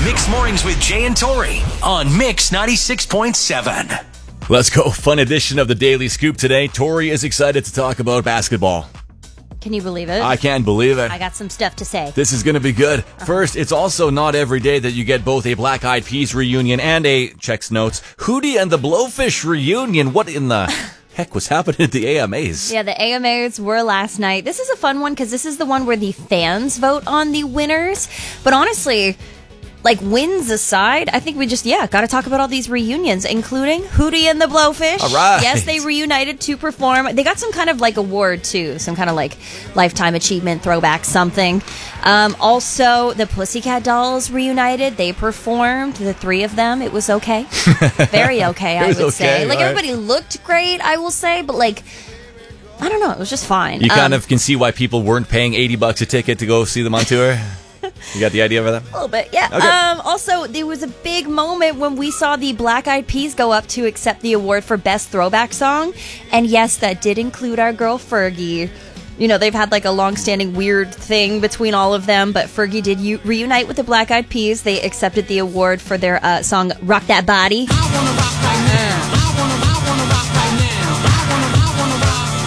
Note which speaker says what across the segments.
Speaker 1: Mixed Mornings with Jay and Tori on Mix 96.7.
Speaker 2: Let's go. Fun edition of the Daily Scoop today. Tori is excited to talk about basketball.
Speaker 3: Can you believe it?
Speaker 2: I can't believe it.
Speaker 3: I got some stuff to say.
Speaker 2: This is going to be good. First, it's also not every day that you get both a Black Eyed Peas reunion and a, checks notes, Hootie and the Blowfish reunion. What in the heck was happening at the AMAs?
Speaker 3: Yeah, the AMAs were last night. This is a fun one because this is the one where the fans vote on the winners. But honestly, like, wins aside, I think we just, got to talk about all these reunions, including Hootie and the Blowfish.
Speaker 2: All right.
Speaker 3: Yes, they reunited to perform. They got some kind of, like, award, too. Some kind of, like, lifetime achievement, throwback, something. Also, the Pussycat Dolls reunited. They performed, the three of them. It was okay. Very okay, I would say. Like, everybody looked great, I will say, but, like, I don't know. It was just fine.
Speaker 2: You kind of can see why people weren't paying $80 a ticket to go see them on tour. You got the idea of that?
Speaker 3: A little bit, yeah. Okay. Also, there was a big moment when we saw the Black Eyed Peas go up to accept the award for Best Throwback Song. And yes, that did include our girl Fergie. You know, they've had like a long-standing weird thing between all of them, but Fergie did reunite with the Black Eyed Peas. They accepted the award for their song Rock That Body.
Speaker 4: I wanna rock right now. I wanna rock right now. I wanna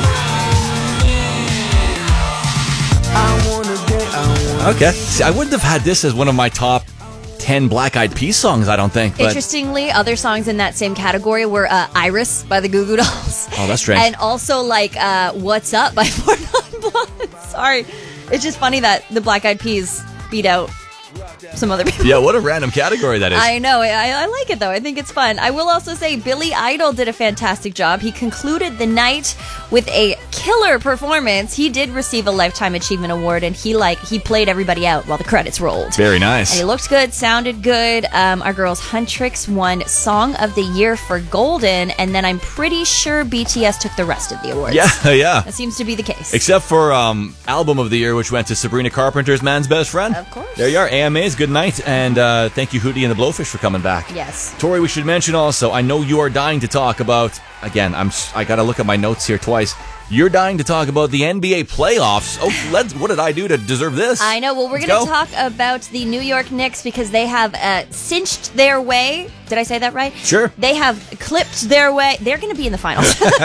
Speaker 4: rock right now.
Speaker 2: Okay. See, I wouldn't have had this as one of my top 10 Black Eyed Peas songs, I don't think. But
Speaker 3: Interestingly, other songs in that same category were Iris by the Goo Goo Dolls.
Speaker 2: Oh, that's strange.
Speaker 3: And also, like, What's Up by 4 Non Blondes. Sorry. It's just funny that the Black Eyed Peas beat out some other people.
Speaker 2: Yeah, what a random category that is.
Speaker 3: I know. I like it, though. I think it's fun. I will also say Billy Idol did a fantastic job. He concluded the night with a killer performance. He did receive a Lifetime Achievement Award, and he played everybody out while the credits rolled.
Speaker 2: Very nice.
Speaker 3: And he looked good, sounded good. Our girls Huntrix won Song of the Year for Golden, and then I'm pretty sure BTS took the rest of the awards.
Speaker 2: Yeah.
Speaker 3: That seems to be the case.
Speaker 2: Except for Album of the Year, which went to Sabrina Carpenter's Man's Best Friend.
Speaker 3: Of course.
Speaker 2: There you are. AMAs, good night. And thank you, Hootie and the Blowfish, for coming back.
Speaker 3: Yes.
Speaker 2: Tori, we should mention also, I know you are dying to talk about, again, I got to look at my notes here twice. You're dying to talk about the NBA playoffs. Oh, what did I do to deserve this?
Speaker 3: I know. Well, we're going to talk about the New York Knicks because they have cinched their way. Did I say that right?
Speaker 2: Sure.
Speaker 3: They have clipped their way. They're going to be in the finals.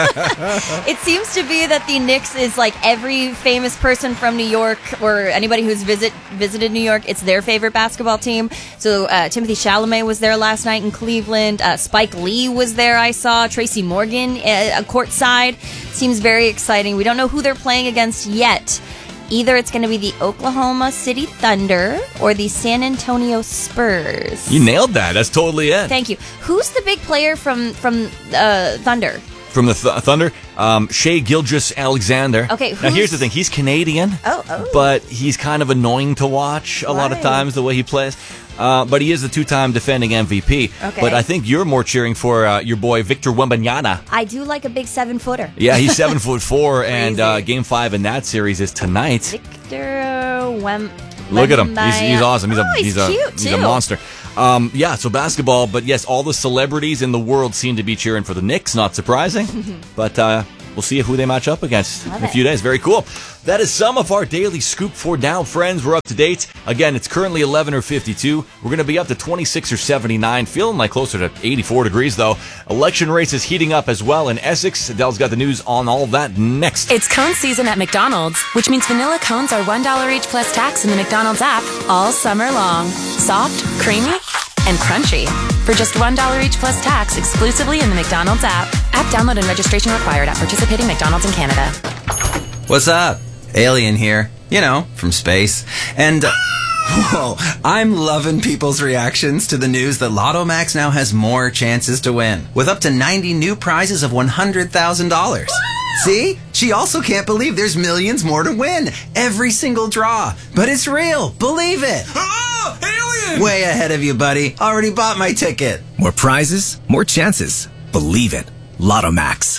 Speaker 3: It seems to be that the Knicks is like every famous person from New York or anybody who's visited New York. It's their favorite basketball team. So Timothy Chalamet was there last night in Cleveland. Spike Lee was there, I saw. Tracy Morgan courtside. Seems very exciting. We don't know who they're playing against yet. Either it's going to be the Oklahoma City Thunder or the San Antonio Spurs.
Speaker 2: You nailed that. That's totally it.
Speaker 3: Thank you. Who's the big player from Thunder?
Speaker 2: From the Thunder, Shai Gilgeous-Alexander.
Speaker 3: Okay,
Speaker 2: now here's the thing. He's Canadian, but he's kind of annoying to watch a lot of times, the way he plays. But he is the two-time defending MVP.
Speaker 3: Okay.
Speaker 2: But I think you're more cheering for your boy Victor Wembanyama.
Speaker 3: I do like a big 7-footer.
Speaker 2: Yeah, he's 7'4", and Game 5 in that series is tonight.
Speaker 3: Victor
Speaker 2: Look at him. He's awesome.
Speaker 3: He's cute,
Speaker 2: he's a monster. So basketball, but yes, all the celebrities in the world seem to be cheering for the Knicks, not surprising. But we'll see who they match up against in a few days. Very cool. That is some of our daily scoop for now, friends. We're up to date. Again, it's currently 11 or 52. We're going to be up to 26 or 79, feeling like closer to 84 degrees, though. Election race is heating up as well in Essex. Adele's got the news on all that next.
Speaker 5: It's cone season at McDonald's, which means vanilla cones are $1 each plus tax in the McDonald's app all summer long. Soft, creamy, and crunchy. For just $1 each plus tax exclusively in the McDonald's app. App download and registration required at participating McDonald's in Canada.
Speaker 6: What's up? Alien here. You know, from space. And, whoa, I'm loving people's reactions to the news that Lotto Max now has more chances to win, with up to 90 new prizes of $100,000. See? She also can't believe there's millions more to win. Every single draw. But it's real. Believe it.
Speaker 4: Oh, alien!
Speaker 6: Way ahead of you, buddy. Already bought my ticket.
Speaker 7: More prizes, more chances. Believe it. Lotto Max.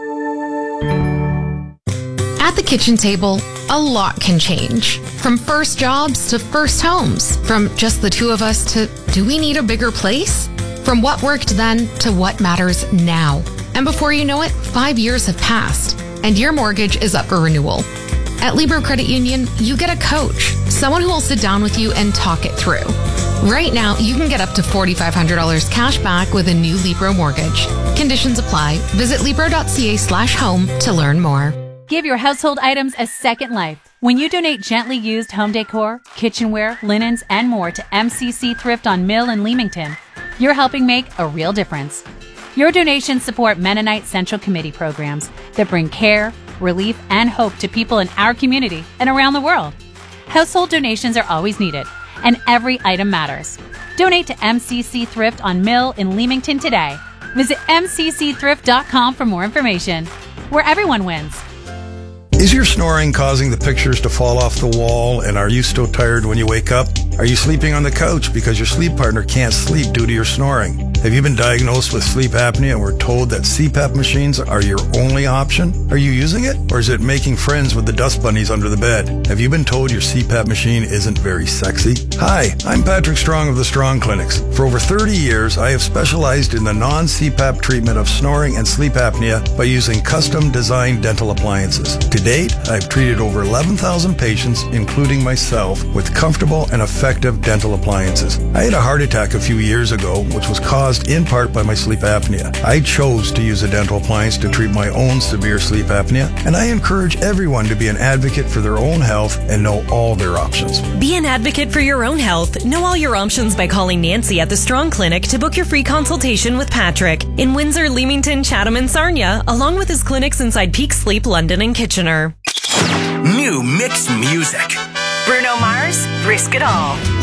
Speaker 8: At the kitchen table, a lot can change. From first jobs to first homes. From just the two of us to, do we need a bigger place? From what worked then to what matters now. And before you know it, 5 years have passed, and your mortgage is up for renewal. At Libro Credit Union, you get a coach, someone who will sit down with you and talk it through. Right now, you can get up to $4,500 cash back with a new Libro mortgage. Conditions apply. Visit Libro.ca/home to learn more.
Speaker 9: Give your household items a second life. When you donate gently used home decor, kitchenware, linens, and more to MCC Thrift on Mill in Leamington, you're helping make a real difference. Your donations support Mennonite Central Committee programs that bring care, relief, and hope to people in our community and around the world. Household donations are always needed, and every item matters. Donate to MCC Thrift on Mill in Leamington today. Visit mccthrift.com for more information, where everyone wins.
Speaker 10: Is your snoring causing the pictures to fall off the wall, and are you still tired when you wake up? Are you sleeping on the couch because your sleep partner can't sleep due to your snoring? Have you been diagnosed with sleep apnea and were told that CPAP machines are your only option? Are you using it, or is it making friends with the dust bunnies under the bed? Have you been told your CPAP machine isn't very sexy? Hi, I'm Patrick Strong of the Strong Clinics. For over 30 years, I have specialized in the non-CPAP treatment of snoring and sleep apnea by using custom-designed dental appliances. To date, I've treated over 11,000 patients, including myself, with comfortable and effective dental appliances. I had a heart attack a few years ago, which was caused in part by my sleep apnea. I chose to use a dental appliance to treat my own severe sleep apnea, and I encourage everyone to be an advocate for their own health and know all their options.
Speaker 11: Be an advocate for your own health. Know all your options by calling Nancy at the Strong Clinic to book your free consultation with Patrick in Windsor, Leamington, Chatham, and Sarnia, along with his clinics inside Peak Sleep, London, and Kitchener.
Speaker 1: New mixed music.
Speaker 5: Bruno Mars, Risk It All.